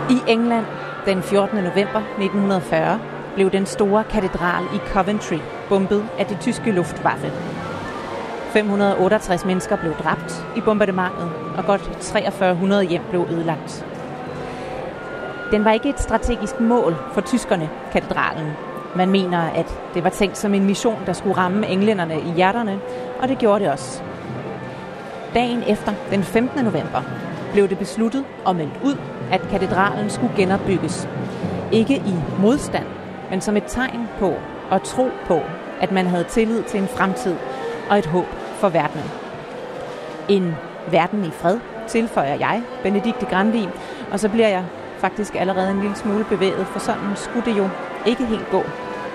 I England den 14. november 1940 blev den store katedral i Coventry bombet af det tyske Luftwaffe. 568 mennesker blev dræbt i bombardementet, og godt 4300 hjem blev ødelagt. Den var ikke et strategisk mål for tyskerne, katedralen. Man mener, at det var tænkt som en mission, der skulle ramme englænderne i hjerterne, og det gjorde det også. Dagen efter, den 15. november, blev det besluttet og meldt ud, at katedralen skulle genopbygges. Ikke i modstand, men som et tegn på og tro på, at man havde tillid til en fremtid og et håb for verdenen. En verden i fred, tilføjer jeg, Benedikte Granvig, og så bliver jeg faktisk allerede en lille smule bevæget, for sådan skulle det jo ikke helt gå.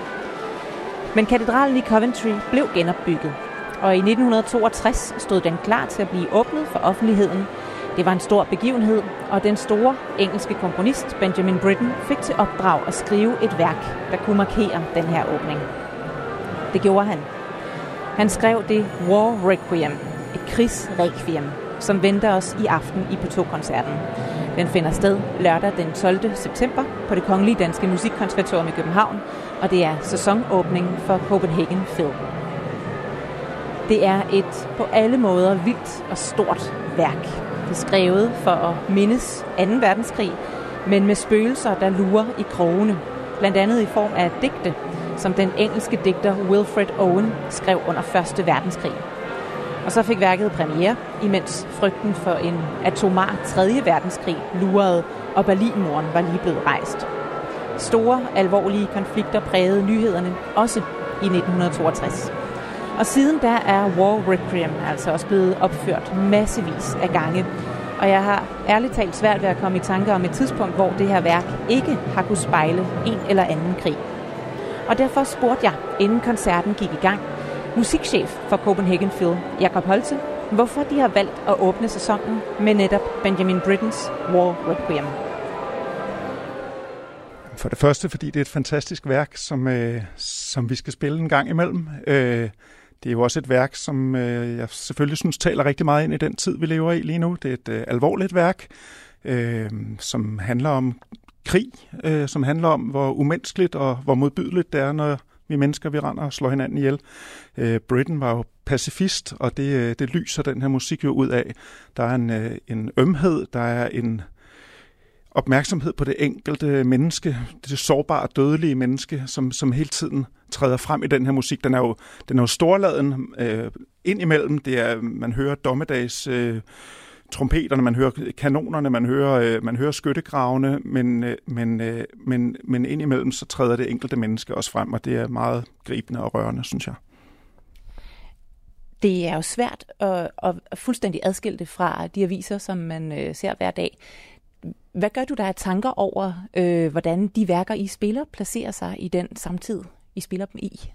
Men katedralen i Coventry blev genopbygget, og i 1962 stod den klar til at blive åbnet for offentligheden. Det var en stor begivenhed, og den store engelske komponist Benjamin Britten fik til opdrag at skrive et værk, der kunne markere den her åbning. Det gjorde han. Han skrev det War Requiem, et krigsrequiem, som venter os i aften i P2-koncerten. Den finder sted lørdag den 12. september på Det Kongelige Danske Musikkonservatorium i København, og det er sæsonåbningen for Copenhagen Phil. Det er et på alle måder vildt og stort værk. Det er skrevet for at mindes 2. verdenskrig, men med spøgelser, der lurer i krogene, blandt andet i form af digte, som den engelske digter Wilfred Owen skrev under 1. verdenskrig. Og så fik værket premiere, imens frygten for en atomar 3. verdenskrig lurede, og Berlinmuren var lige blevet rejst. Store, alvorlige konflikter prægede nyhederne, også i 1962. Og siden da er War Requiem altså også blevet opført massevis af gange. Og jeg har ærligt talt svært ved at komme i tanke om et tidspunkt, hvor det her værk ikke har kunnet spejle en eller anden krig. Og derfor spurgte jeg, inden koncerten gik i gang, musikchef for Copenhagen Phil, Jakob Holte, hvorfor de har valgt at åbne sæsonen med netop Benjamin Brittens War Requiem. For det første, fordi det er et fantastisk værk, som vi skal spille en gang imellem. Det er jo også et værk, som jeg selvfølgelig synes taler rigtig meget ind i den tid, vi lever i lige nu. Det er et alvorligt værk, som handler om krig, som handler om, hvor umenneskeligt og hvor modbydeligt det er, når vi mennesker vi render og slår hinanden ihjel. Britten var jo pacifist, og det lyser den her musik jo ud af. Der er en ømhed, der er en opmærksomhed på det enkelte menneske, det sårbare, dødelige menneske, som hele tiden træder frem i den her musik. Den er jo storladen ind imellem. Man hører dommedags trompeterne, man hører kanonerne, man hører skyttegravene, men ind imellem så træder det enkelte menneske også frem, og det er meget gribende og rørende, synes jeg. Det er jo svært at fuldstændig adskille det fra de aviser, som man ser hver dag. Hvad gør du der af tanker over, hvordan de værker, I spiller, placerer sig i den samtid, I spiller dem i?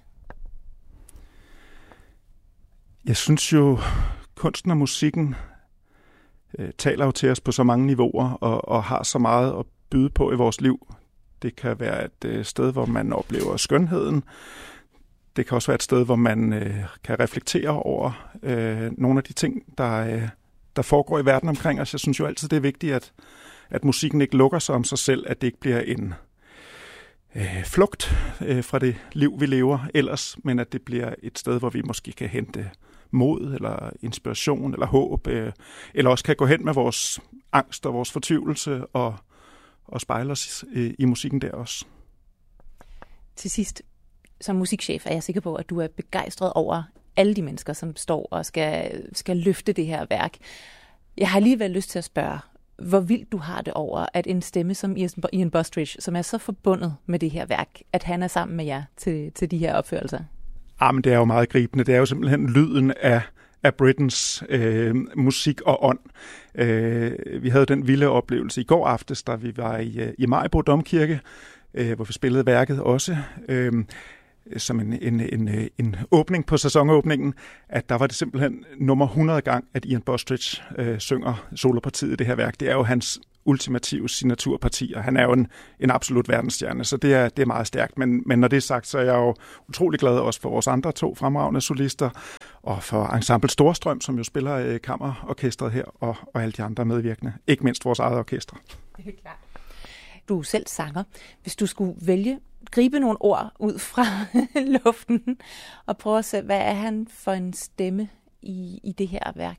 Jeg synes jo, kunsten og musikken taler jo til os på så mange niveauer og har så meget at byde på i vores liv. Det kan være et sted, hvor man oplever skønheden. Det kan også være et sted, hvor man kan reflektere over nogle af de ting, der foregår i verden omkring os. Jeg synes jo altid, det er vigtigt, at musikken ikke lukker sig om sig selv, at det ikke bliver en flugt fra det liv, vi lever ellers, men at det bliver et sted, hvor vi måske kan hente mod, eller inspiration, eller håb, eller også kan gå hen med vores angst og vores fortvivlelse og spejle os i musikken der også. Til sidst, som musikchef er jeg sikker på, at du er begejstret over alle de mennesker, som står og skal løfte det her værk. Jeg har alligevel lyst til at spørge, hvor vildt du har det over, at en stemme som Ian Bostridge, som er så forbundet med det her værk, at han er sammen med jer til de her opførelser? Men det er jo meget gribende. Det er jo simpelthen lyden af Brittens musik og ånd. Vi havde den vilde oplevelse i går aftes, da vi var i Maribo Domkirke, hvor vi spillede værket også, som en åbning på sæsonåbningen, at der var det simpelthen nummer 100 gang, at Ian Bostridge synger solopartiet i det her værk. Det er jo hans ultimative signaturparti, og han er jo en absolut verdensstjerne, så det er meget stærkt. Men når det er sagt, så er jeg jo utrolig glad også for vores andre 2 fremragende solister, og for Ensemble Storstrøm, som jo spiller kammerorkestret her, og alle de andre medvirkende. Ikke mindst vores eget orkester. Det er klart. du er selv sanger. Hvis du skulle gribe nogle ord ud fra luften og prøve at se, hvad er han for en stemme i det her værk?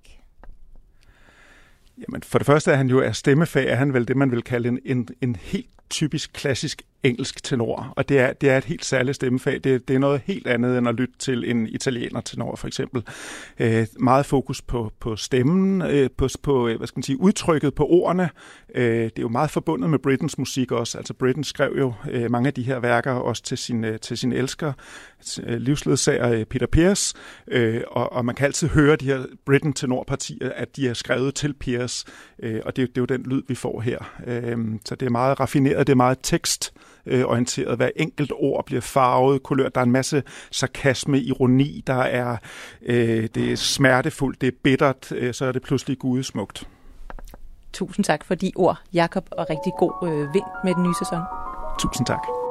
Jamen, for det første er han jo af stemmefag, er han vel det, man vil kalde en helt typisk klassisk engelsk tenor, og det er et helt særligt stemmefag. Det er noget helt andet end at lytte til en italiener tenor, for eksempel. Meget fokus på stemmen, på hvad skal man sige, udtrykket på ordene. Det er jo meget forbundet med Brittens musik også. Altså Britten skrev jo mange af de her værker også til sin elsker, livsledsager Peter Pears, og man kan altid høre de her Britten tenorpartier, at de er skrevet til Pears, og det er jo den lyd, vi får her. Så det er meget raffineret, det er meget tekstorienteret. Hver enkelt ord bliver farvet, kulør. Der er en masse sarkasme, ironi, det er smertefuldt, det er bittert, så er det pludselig gudesmukt. Tusind tak for de ord, Jakob, og rigtig god vind med den nye sæson. Tusind tak.